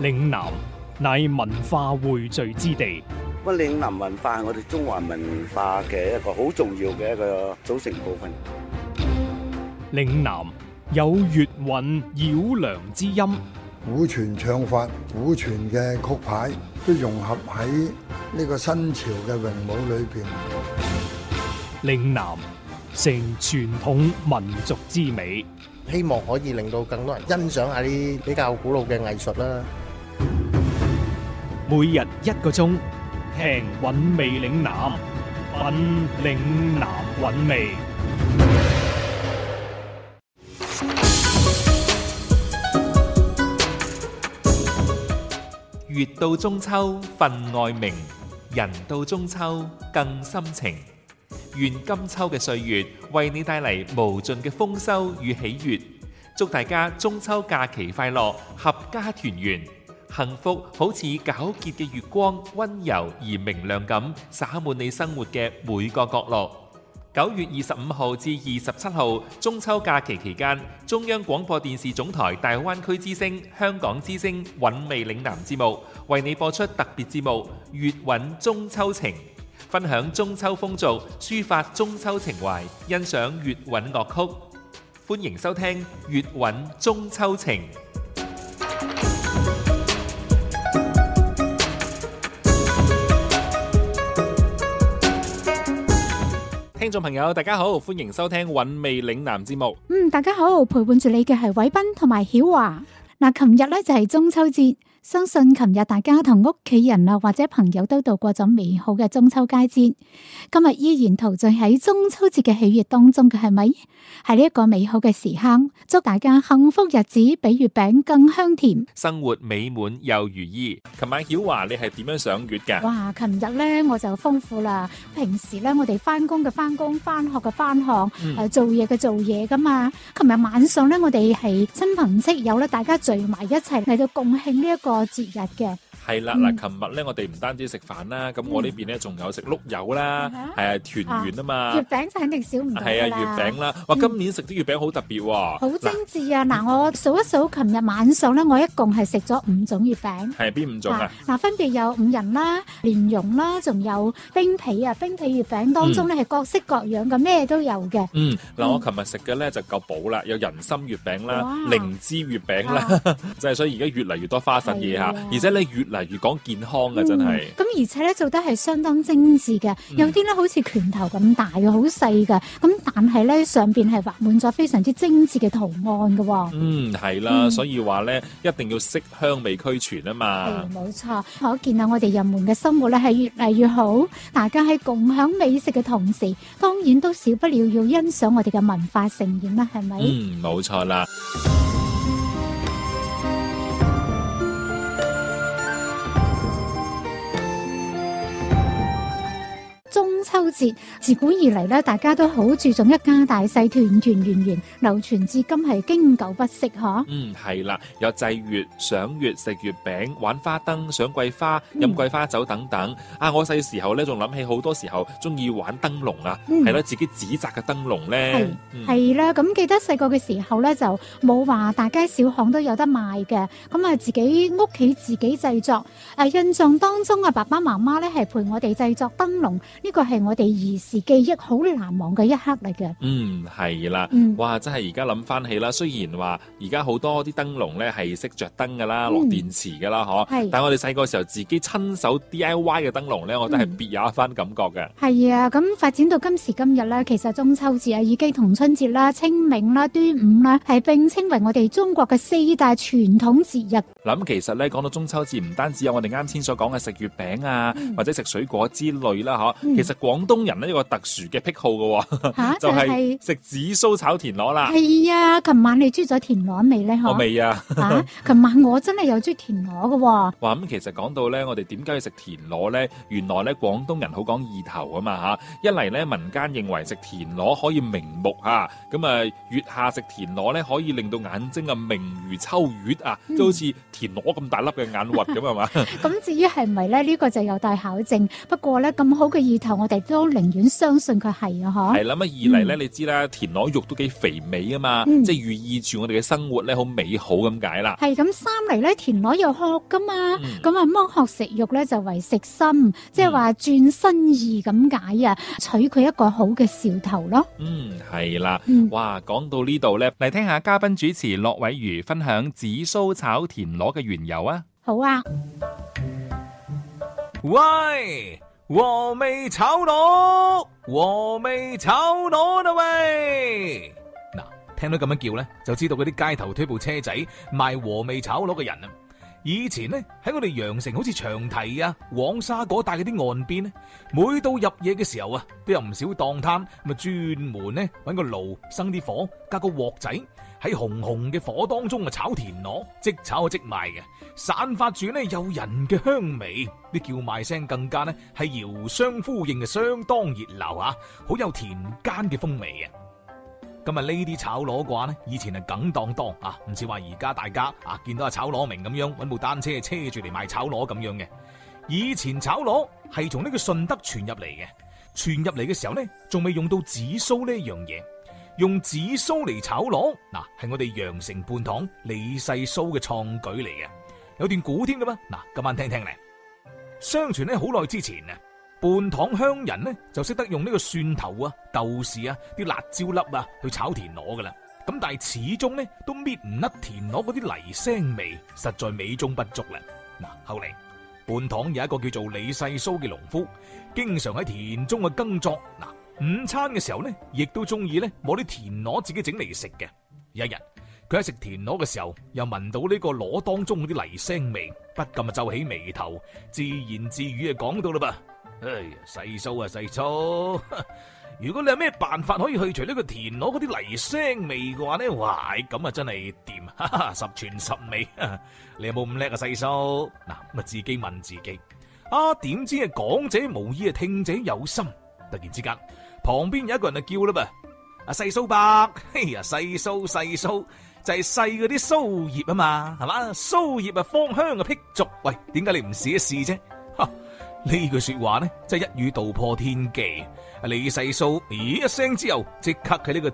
嶺南乃文化匯聚之地。 咁嶺南文化係我哋中華文化嘅一個好重要嘅一個組成部分。 嶺南有粵韻繞梁之音， 古傳唱法、古傳嘅曲牌都融合喺呢個新潮嘅詠舞裏邊。 嶺南成傳統民族之美， 希望可以令到更多人欣賞下啲比較古老嘅藝術啦。 每日1個鐘，聽韻味嶺南，品嶺南韻味。 月到中秋分外明，人到中秋更深情。願今秋嘅歲月為你帶嚟無盡嘅豐收與喜悅，祝大家中秋假期快樂，合家團圓，幸福好似皎潔嘅月光，溫柔而明亮咁灑滿你生活嘅每個角落。9月25號至27號中秋假期期間，中央廣播電視總台大灣區之聲、香港之聲韻味嶺南節目為你播出特別節目《粵韻中秋情》，分享中秋風俗，抒發中秋情懷，欣賞粵韻樂曲。歡迎收聽《粵韻中秋情》。聽眾朋友大家好，歡迎收聽韻味嶺南節目。 大家好，陪伴住你嘅係偉斌同埋曉華。琴日咧就係中秋節，相信琴日大家同屋企人啊或者朋友都度過咗美好嘅中秋佳節。今日依然陶醉喺中秋節嘅喜悅當中嘅，係咪？係呢一個美好嘅時刻，祝大家幸福日子比月餅更香甜， 生活美滿又如意。琴晚曉華你係點樣賞月㗎？ 哇！琴日咧我就豐富啦。平時咧我哋翻工嘅翻工，翻學嘅翻學，做嘢嘅做嘢噶嘛。琴日晚上咧我哋係親朋戚友咧，大家聚埋一齊嚟到共慶呢一個節日嘅。 係啦，嗱，琴日咧我哋唔單止食飯啦，咁我呢邊咧仲有食碌柚啦，係啊，團圓啊嘛。 月餅就肯定少唔到㗎啦。 係啊，月餅啦，哇，今年食啲月餅好特別喎， 好精緻啊！嗱，我數一數，琴日晚上咧，我一共係食咗5種月餅。 係邊5種啊？ 嗱，分別有五仁啦、蓮蓉啦，仲有冰皮啊！冰皮月餅當中咧係各式各樣嘅，咩都有嘅。 嗱，我琴日食嘅咧就夠補啦，有人參月餅啦、靈芝月餅啦，即係所以而家越嚟越多花神嘢嚇，而且咧越嚟越講健康嘅真係。 咁而且咧做得係相當精緻嘅，有啲咧好似拳頭咁大嘅，好細嘅，咁但係咧上邊係畫滿咗非常之精緻嘅圖案嘅。 係啦，所以話咧一定要色香味俱全啊嘛。 係冇錯，可見啊，我哋人們嘅生活咧係越嚟越好，大家喺共享美食嘅同時，當然都少不了要欣賞我哋嘅文化盛宴啦，係咪？ 冇錯啦。 中秋節自古以嚟咧，大家都好注重一家大細團團圓圓，流傳至今係經久不息嗬。 係啦，有祭月、賞月、食月餅、玩花燈、賞桂花、飲桂花酒等等。我細時候咧仲諗起好多時候中意玩燈籠啊，係啦，自己紙紮嘅燈籠咧。 係啦，咁記得細個嘅時候咧就冇話大街小巷都有得賣嘅，咁啊自己屋企自己製作。印象當中啊，爸爸媽媽咧係陪我哋製作燈籠。呢個係我哋兒時記憶好難忘嘅一刻嚟嘅。 係啦，哇！真係而家諗翻起啦，雖然話而家好多啲燈籠咧係識着燈噶啦，落電池噶啦，但係我哋細個時候自己親手 DIY 嘅燈籠咧，我覺得係別有一番感覺嘅。係啊，咁發展到今時今日咧，其實中秋節啊，已經同春節啦、清明啦、端午啦，係並稱為我哋中國嘅4大傳統節日。 咁其實咧講到中秋節，唔單止有我哋啱先所講嘅食月餅啊，或者食水果之類啦，其實廣東人呢一個特殊嘅癖好嘅，就係食紫蘇炒田螺啦。 係啊，琴晚你煮咗田螺未咧？ 我未啊。 琴晚我真係有煮田螺嘅。 哇，咁其實講到咧，我哋點解要食田螺咧？原來咧廣東人好講意頭啊嘛吓。一嚟咧，民間認為食田螺可以明目吓，咁啊月下食田螺咧可以令到眼睛啊明如秋月啊，就好似田螺咁大粒嘅眼核咁係嘛？ 咁至於係咪咧？呢個就有待考證。不過咧，咁好嘅意頭，我哋都寧願相信佢係啊！嗬。 係啦，咁二嚟咧，你知啦，田螺肉都幾肥美啊嘛，即係寓意住我哋嘅生活咧好美好咁解啦。 係咁，三嚟咧，田螺有殼噶嘛，咁啊剝殼食肉咧就為食心，即係話轉新意咁解啊，取佢一個好嘅兆頭咯。 係啦，哇，講到呢度咧，嚟聽下嘉賓主持駱偉如分享紫蘇炒田螺嘅緣由啊！ 好啊， 喂，和味炒螺，和味炒螺啦喂！嗱，聽到咁樣叫咧，就知道嗰啲街頭推部車仔賣和味炒螺嘅人啊！以前呢，喺我哋羊城好似長堤啊、黃沙嗰帶嗰啲岸邊呢，每到入夜嘅時候啊，都有唔少檔攤咪專門呢揾個爐生啲火，加個鑊仔喺紅紅嘅火當中啊炒田螺，即炒即賣嘅，散發住呢誘人嘅香味，啲叫賣聲更加呢係遙相呼應嘅，相當熱鬧啊，好有田間嘅風味啊！今日呢啲炒螺嘅話呢，以前係梗當當啊，唔似話而家大家啊見到阿炒螺明咁樣揾部單車車住嚟賣炒螺咁樣嘅。以前炒螺係從呢個順德傳入嚟嘅，傳入嚟嘅時候呢，仲未用到紫蘇呢樣嘢，用紫蘇嚟炒螺嗱，係我哋羊城泮塘李世蘇嘅創舉嚟嘅，有段古添噶嘛。嗱，今晚聽聽咧。相傳呢，好耐之前啊，泮塘鄉人呢就識得用呢個蒜頭啊、豆豉啊、啲辣椒粒啊去炒田螺噶啦。咁但係始終呢都搣唔甩田螺嗰啲泥腥味，實在美中不足啦。嗱，後嚟泮塘有一個叫做李世蘇嘅農夫，經常喺田中嘅耕作。嗱，午餐嘅時候呢，亦都中意呢摸啲田螺自己整嚟食嘅。有一日，佢喺食田螺嘅時候，又聞到呢個螺當中嗰啲泥腥味，不禁啊皺起眉頭，自言自語啊講到啦噃。哎呀，世蘇啊，世蘇！如果你有咩辦法可以去除呢個田螺嗰啲泥腥味嘅話呢，哇，咁啊真係掂，哈哈，十全十美。你有冇咁叻啊，世蘇？嗱，咁啊自己問自己，啊點知啊講者無意啊聽者有心。突然之間，旁邊有一個人就叫啦噃，阿世蘇伯，嘿呀，世蘇就係細嗰啲蘇葉啊嘛，係嘛？蘇葉啊芳香啊辟俗，喂，點解你唔試一試啫？呢句說話呢，真係一語道破天機。李世蘇咦一聲之後，即刻喺呢個